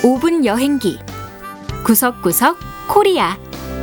5분 여행기 구석구석 코리아.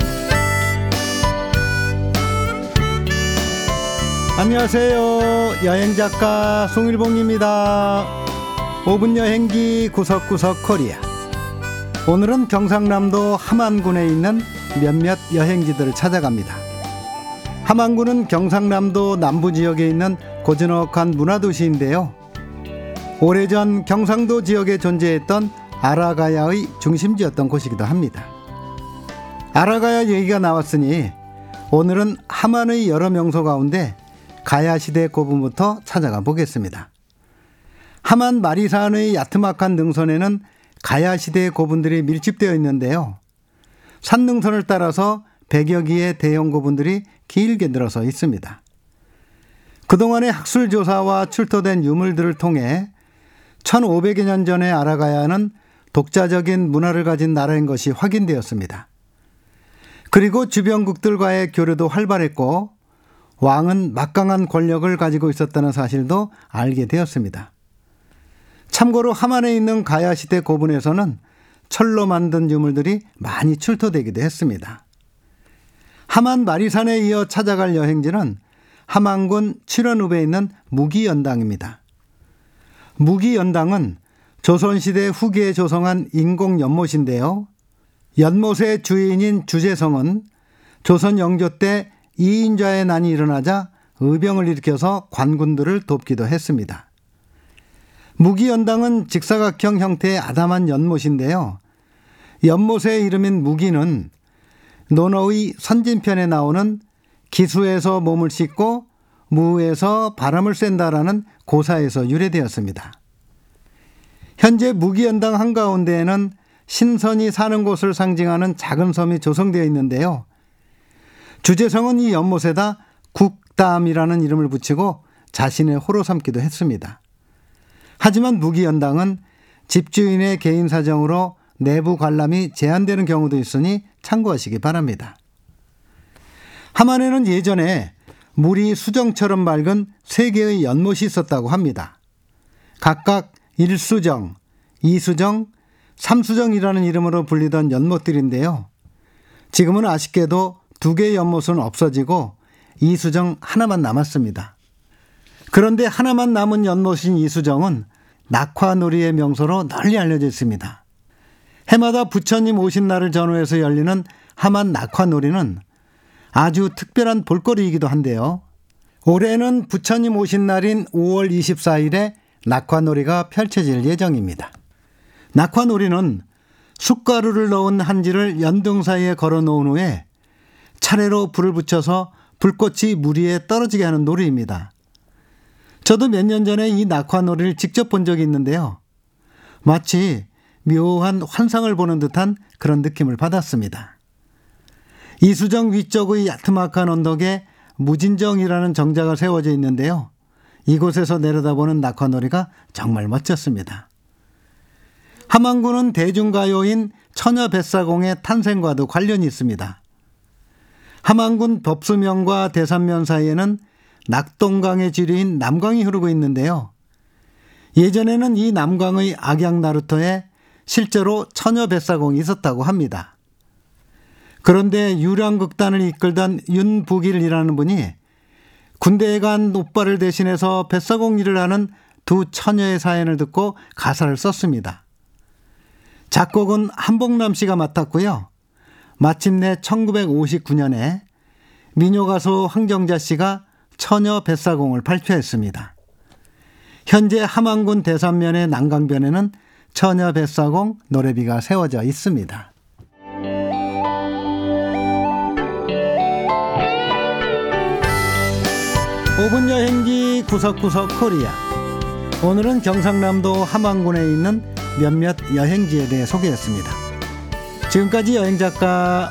안녕하세요. 여행작가 송일봉입니다. 5분 여행기 구석구석 코리아. 오늘은 경상남도 함안군에 있는 몇몇 여행지들을 찾아갑니다. 함안군은 경상남도 남부지역에 있는 고즈넉한 문화도시인데요. 오래전 경상도 지역에 존재했던 아라가야의 중심지였던 곳이기도 합니다. 아라가야 얘기가 나왔으니 오늘은 함안의 여러 명소 가운데 가야시대 고분부터 찾아가 보겠습니다. 함안 마리산의 야트막한 능선에는 가야시대 고분들이 밀집되어 있는데요. 산능선을 따라서 100여 기의 대형 고분들이 길게 늘어서 있습니다. 그동안의 학술조사와 출토된 유물들을 통해 1500여 년 전에 아라가야는 독자적인 문화를 가진 나라인 것이 확인되었습니다. 그리고 주변국들과의 교류도 활발했고 왕은 막강한 권력을 가지고 있었다는 사실도 알게 되었습니다. 참고로 함안에 있는 가야시대 고분에서는 철로 만든 유물들이 많이 출토되기도 했습니다. 함안 마리산에 이어 찾아갈 여행지는 함안군 칠원읍에 있는 무기연당입니다. 무기연당은 조선시대 후기에 조성한 인공 연못인데요. 연못의 주인인 주재성은 조선 영조 때 이인좌의 난이 일어나자 의병을 일으켜서 관군들을 돕기도 했습니다. 무기연당은 직사각형 형태의 아담한 연못인데요. 연못의 이름인 무기는 논어의 선진편에 나오는 기수에서 몸을 씻고 무에서 바람을 쐰다라는 고사에서 유래되었습니다. 현재 무기연당 한가운데에는 신선이 사는 곳을 상징하는 작은 섬이 조성되어 있는데요. 주재성은 이 연못에다 국담이라는 이름을 붙이고 자신의 호로 삼기도 했습니다. 하지만 무기연당은 집주인의 개인 사정으로 내부 관람이 제한되는 경우도 있으니 참고하시기 바랍니다. 함안에는 예전에 물이 수정처럼 맑은 3개의 연못이 있었다고 합니다. 각각 1수정, 2수정, 3수정이라는 이름으로 불리던 연못들인데요. 지금은 아쉽게도 2개의 연못은 없어지고 2수정 하나만 남았습니다. 그런데 하나만 남은 연못인 2수정은 낙화놀이의 명소로 널리 알려져 있습니다. 해마다 부처님 오신 날을 전후해서 열리는 함안 낙화놀이는 아주 특별한 볼거리이기도 한데요. 올해는 부처님 오신 날인 5월 24일에 낙화놀이가 펼쳐질 예정입니다. 낙화놀이는 숯가루를 넣은 한지를 연등 사이에 걸어 놓은 후에 차례로 불을 붙여서 불꽃이 물 위에 떨어지게 하는 놀이입니다. 저도 몇 년 전에 이 낙화놀이를 직접 본 적이 있는데요. 마치 묘한 환상을 보는 듯한 그런 느낌을 받았습니다. 이수정 위쪽의 야트막한 언덕에 무진정이라는 정자가 세워져 있는데요. 이곳에서 내려다보는 낙화놀이가 정말 멋졌습니다. 함안군은 대중가요인 처녀뱃사공의 탄생과도 관련이 있습니다. 함안군 법수면과 대산면 사이에는 낙동강의 지류인 남강이 흐르고 있는데요. 예전에는 이 남강의 악양 나루터에 실제로 처녀뱃사공이 있었다고 합니다. 그런데 유랑극단을 이끌던 윤북일이라는 분이 군대에 간 오빠를 대신해서 뱃사공 일을 하는 두 처녀의 사연을 듣고 가사를 썼습니다. 작곡은 한복남 씨가 맡았고요. 마침내 1959년에 민요가수 황정자 씨가 처녀 뱃사공을 발표했습니다. 현재 함안군 대산면의 난강변에는 처녀 뱃사공 노래비가 세워져 있습니다. 5분 여행기 구석구석 코리아. 오늘은 경상남도 함안군에 있는 몇몇 여행지에 대해 소개했습니다. 지금까지 여행작가